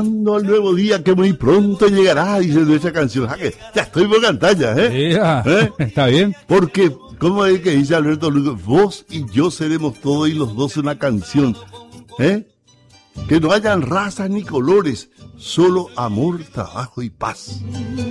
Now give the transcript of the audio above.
Cantando al nuevo día que muy pronto llegará, dice nuestra canción. Ya estoy por cantar ya, Está bien. Porque, como es que dice Alberto Lugo, vos y yo seremos todos y los dos una canción. Que no hayan razas ni colores, solo amor, trabajo y paz.